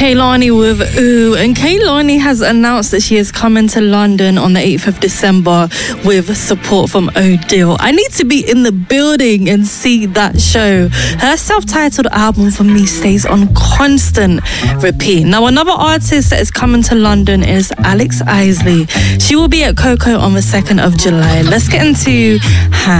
Kehlani with Ooh, and Kehlani has announced that she is coming to London on the 8th of December with support from Odile. I need to be in the building and see that show. Her self-titled album for me stays on constant repeat. Now, another artist that is coming to London is Alex Isley. She will be at Coco on the 2nd of July. Let's get into